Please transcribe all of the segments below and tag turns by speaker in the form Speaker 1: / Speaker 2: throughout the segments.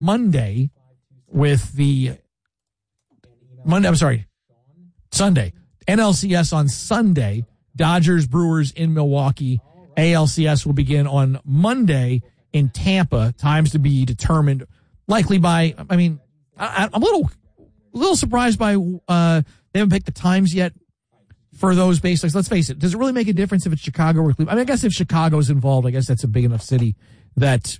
Speaker 1: Monday with the Sunday. NLCS on Sunday. Dodgers, Brewers in Milwaukee. ALCS will begin on Monday in Tampa. Times to be determined, likely by, I'm a little surprised by they haven't picked the times yet for those baselines. Let's face it. Does it really make a difference if it's Chicago or Cleveland? I guess if Chicago's involved, I guess that's a big enough city that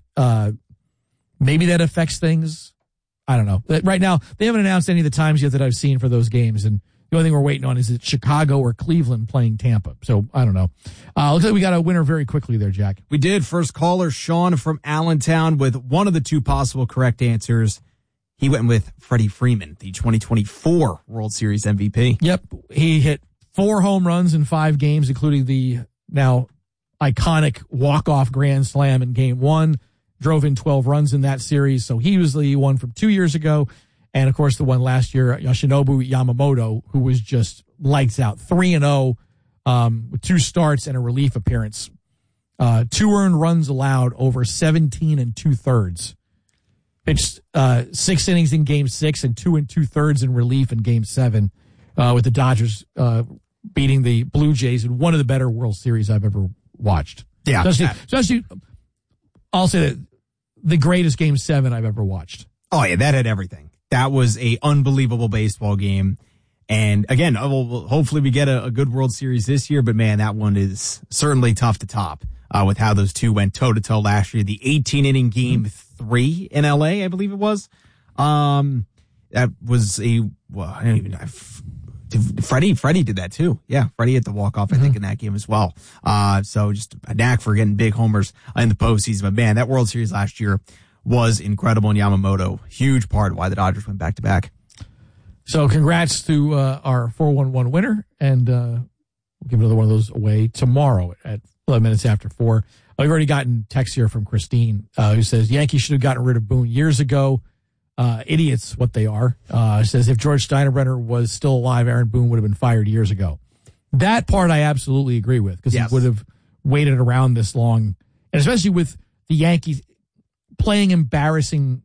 Speaker 1: maybe that affects things. I don't know. Right now, they haven't announced any of the times yet that I've seen for those games, and the only thing we're waiting on is it Chicago or Cleveland playing Tampa. So, I don't know. Looks like we got a winner very quickly there, Jack.
Speaker 2: We did. First caller, Sean from Allentown, with one of the two possible correct answers. He went with Freddie Freeman, the 2024 World Series MVP.
Speaker 1: Yep. He hit 4 home runs in 5 games, including the now iconic walk-off grand slam in Game 1. Drove in 12 runs in that series. So he was the one from 2 years ago. And, of course, the one last year, Yoshinobu Yamamoto, who was just lights out. 3-0 with 2 starts and a relief appearance. 2 earned runs allowed over 17 2/3. Pitched 6 innings in Game 6 and 2 2/3 in relief in Game 7 with the Dodgers beating the Blue Jays in one of the better World Series I've ever watched.
Speaker 2: Yeah.
Speaker 1: Especially, I'll say that the greatest Game 7 I've ever watched.
Speaker 2: Oh, yeah, that had everything. That was a unbelievable baseball game. And again, hopefully we get a good World Series this year, but man, that one is certainly tough to top with how those two went toe to toe last year. The 18-inning Game 3 in LA, I believe it was. That was I don't even know. Freddie did that too. Yeah, Freddie hit the walk-off, I think, in that game as well. So just a knack for getting big homers in the postseason. But man, that World Series last year was incredible, and Yamamoto, huge part of why the Dodgers went back-to-back.
Speaker 1: So congrats to our 411 winner, and we'll give another one of those away tomorrow at 11 minutes after 4. We've already gotten text here from Christine, who says, Yankees should have gotten rid of Boone years ago. Idiots, what they are. Says, if George Steinbrenner was still alive, Aaron Boone would have been fired years ago. That part I absolutely agree with, because he would have waited around this long, and especially with the Yankees playing embarrassing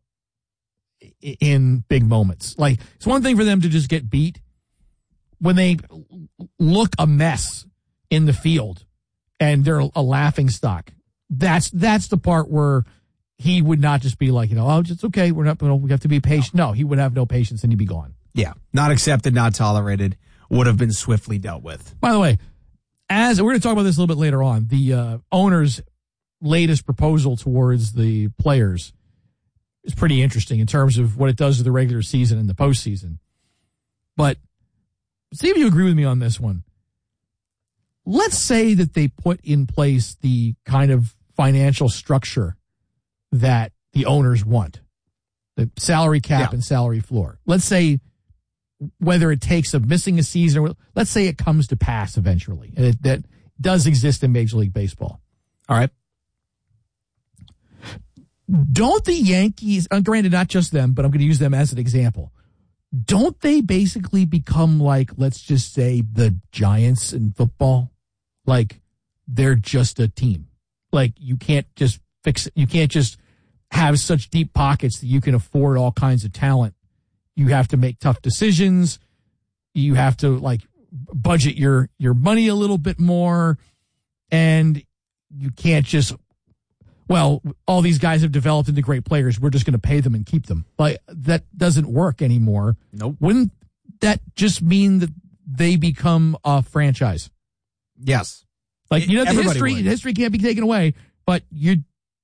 Speaker 1: in big moments. Like, it's one thing for them to just get beat when they look a mess in the field and they're a laughing stock. That's the part where he would not just be like, oh, it's okay. We have to be patient. No, he would have no patience and he'd be gone.
Speaker 2: Yeah. Not accepted, not tolerated, would have been swiftly dealt with.
Speaker 1: By the way, we're going to talk about this a little bit later on, the owner's latest proposal towards the players is pretty interesting in terms of what it does to the regular season and the postseason. But see if you agree with me on this one. Let's say that they put in place the kind of financial structure that the owners want, the salary cap and salary floor. Let's say whether it takes missing a season, or let's say it comes to pass eventually, and that does exist in Major League Baseball.
Speaker 2: All right.
Speaker 1: Don't the Yankees, granted not just them, but I'm going to use them as an example, don't they basically become like, let's just say, the Giants in football? Like, they're just a team. Like, you can't just fix it. You can't just have such deep pockets that you can afford all kinds of talent. You have to make tough decisions. You have to, like, budget your money a little bit more. And you can't just, well, all these guys have developed into great players. We're just going to pay them and keep them. Like, that doesn't work anymore.
Speaker 2: Nope.
Speaker 1: Wouldn't that just mean that they become a franchise?
Speaker 2: Yes.
Speaker 1: Like, the history can't be taken away, but you'd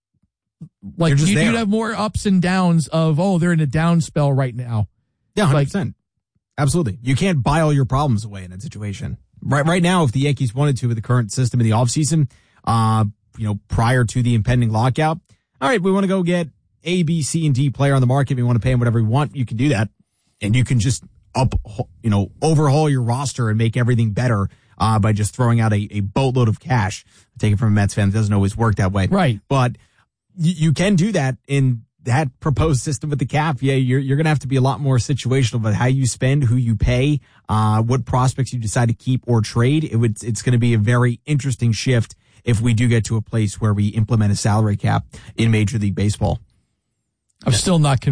Speaker 1: have more ups and downs of, they're in a down spell right now.
Speaker 2: Yeah, 100%. Absolutely. You can't buy all your problems away in that situation. Right now, if the Yankees wanted to with the current system in the offseason, prior to the impending lockout, all right, we want to go get A, B, C, and D player on the market. We want to pay him whatever we want. You can do that. And you can just overhaul your roster and make everything better by just throwing out a boatload of cash. Take it from a Mets fan. It doesn't always work that way.
Speaker 1: Right.
Speaker 2: But you can do that in that proposed system with the cap. Yeah, you're going to have to be a lot more situational about how you spend, who you pay, what prospects you decide to keep or trade. It's going to be a very interesting shift if we do get to a place where we implement a salary cap in Major League Baseball.
Speaker 1: I'm still not